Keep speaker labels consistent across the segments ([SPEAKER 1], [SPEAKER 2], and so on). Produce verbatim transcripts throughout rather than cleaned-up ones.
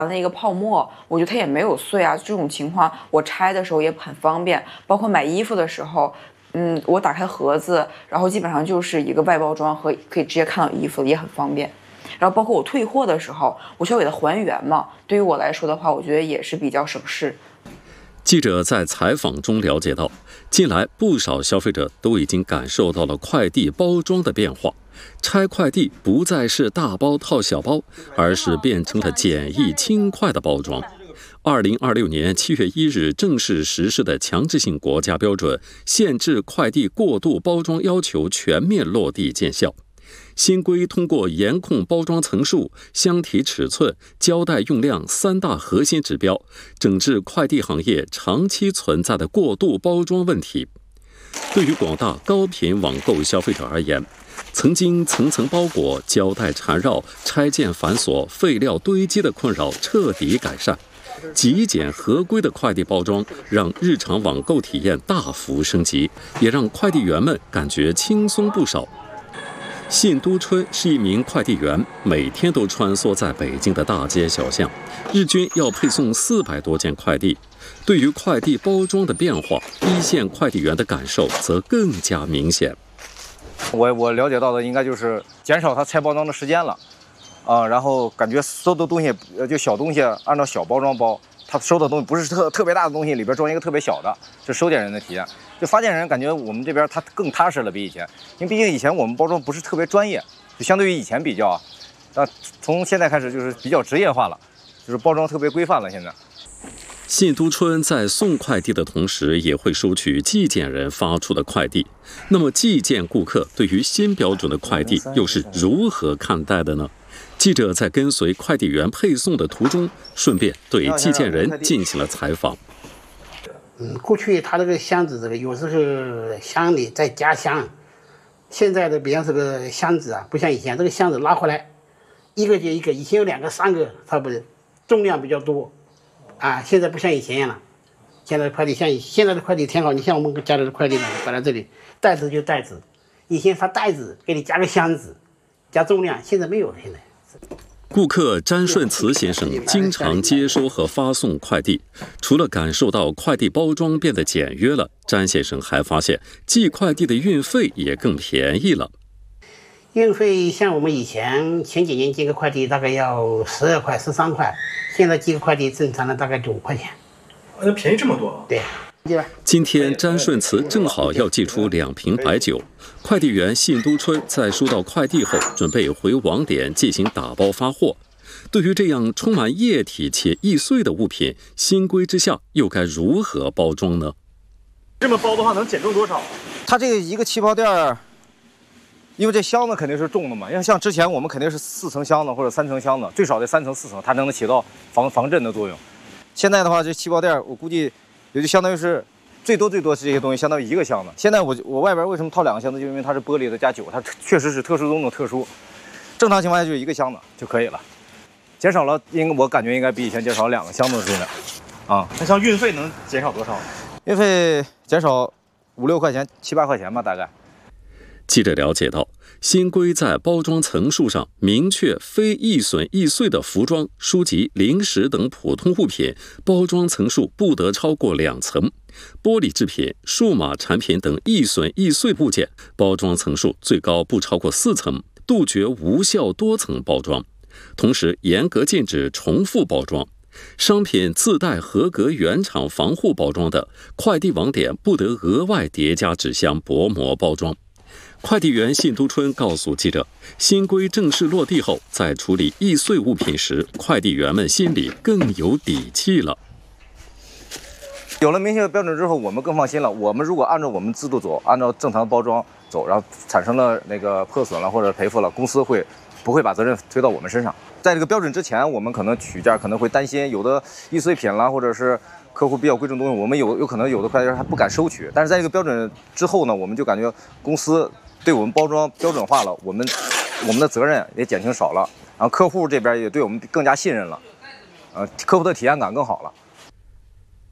[SPEAKER 1] 那个泡沫，我觉得它也没有碎啊。这种情况我拆的时候也很方便，包括买衣服的时候，嗯，我打开盒子，然后基本上就是一个外包装和可以直接看到衣服，也很方便。然后包括我退货的时候，我需要给它还原嘛，对于我来说的话，我觉得也是比较省事。
[SPEAKER 2] 记者在采访中了解到，近来不少消费者都已经感受到了快递包装的变化，拆快递不再是大包套小包，而是变成了简易轻快的包装。二零二六年七月一日正式实施的强制性国家标准，限制快递过度包装要求全面落地见效。新规通过严控包装层数、箱体尺寸、胶带用量三大核心指标，整治快递行业长期存在的过度包装问题。对于广大高频网购消费者而言，曾经层层包裹、胶带缠绕、拆件繁琐、废料堆积的困扰彻底改善。极简合规的快递包装让日常网购体验大幅升级，也让快递员们感觉轻松不少。信都春是一名快递员，每天都穿梭在北京的大街小巷，日均要配送四百多件快递。对于快递包装的变化，一线快递员的感受则更加明显。
[SPEAKER 3] 我我了解到的应该就是减少他拆包装的时间了，啊，然后感觉收的东西就小东西按照小包装包，他收的东西不是特特别大的东西，里边装一个特别小的，是收件人的体验。就发件人感觉我们这边他更踏实了，比以前，因为毕竟以前我们包装不是特别专业，就相对于以前比较啊，那从现在开始就是比较职业化了，就是包装特别规范了。现在，
[SPEAKER 2] 信都春在送快递的同时，也会收取寄件人发出的快递。那么，寄件顾客对于新标准的快递又是如何看待的呢？记者在跟随快递员配送的途中，顺便对寄件人进行了采访。
[SPEAKER 4] 嗯，过去他这个箱子这个有时候箱里再加箱，现在的比方这个箱子啊，不像以前这个箱子拉回来，一个接一个，以前有两个三个，它不是重量比较多，啊，现在不像以前一样了。现在的快递像现在的快递挺好，你像我们家里的快递呢，摆在这里，袋子就袋子，以前发袋子给你加个箱子，加重量，现在没有了，现在。
[SPEAKER 2] 顾客詹顺慈先生经常接收和发送快递，除了感受到快递包装变得简约了，詹先生还发现寄快递的运费也更便宜了。
[SPEAKER 4] 运费像我们以前前几年寄个快递大概要十二块、十三块，现在寄个快递正常的大概就五块钱。
[SPEAKER 5] 那便宜这么多？
[SPEAKER 4] 对。
[SPEAKER 2] 今天詹顺慈正好要寄出两瓶白酒，快递员信都春在收到快递后，准备回网点进行打包发货。对于这样充满液体且易碎的物品，新规之下又该如何包装呢？
[SPEAKER 5] 这么包的话能减重多少？
[SPEAKER 3] 它这个一个气泡垫儿，因为这箱子肯定是重的嘛，因为像之前我们肯定是四层箱子或者三层箱子，最少得三层四层，它能起到防防震的作用。现在的话，这气泡垫我估计也就相当于是最多最多是这些东西相当于一个箱子。现在我我外边为什么套两个箱子，就因为它是玻璃的加酒，它确实是特殊中的特殊。正常情况下就一个箱子就可以了，减少了，应我感觉应该比以前减少两个箱子的重量。啊，
[SPEAKER 5] 那像运费能减少多少？
[SPEAKER 3] 运费减少五六块钱、七八块钱吧，大概。
[SPEAKER 2] 记者了解到，新规在包装层数上明确，非易损易碎的服装、书籍、零食等普通物品，包装层数不得超过两层；玻璃制品、数码产品等易损易碎部件，包装层数最高不超过四层，杜绝无效多层包装。同时，严格禁止重复包装。商品自带合格原厂防护包装的，快递网点不得额外叠加纸箱薄膜包装。快递员信都春告诉记者，新规正式落地后，在处理易碎物品时，快递员们心里更有底气了。
[SPEAKER 3] 有了明确的标准之后，我们更放心了。我们如果按照我们制度走，按照正常包装走，然后产生了那个破损了或者赔付了，公司会不会把责任推到我们身上？在这个标准之前，我们可能取件可能会担心有的易碎品啦，或者是客户比较贵重的东西，我们有有可能有的快递员还不敢收取。但是在这个标准之后呢，我们就感觉公司对我们包装标准化了，我们我们的责任也减轻少了，然后客户这边也对我们更加信任了，呃，客户的体验感更好了。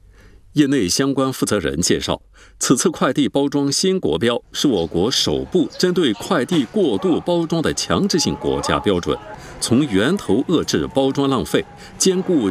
[SPEAKER 2] 业内相关负责人介绍，此次快递包装新国标是我国首部针对快递过度包装的强制性国家标准，从源头遏制包装浪费，兼顾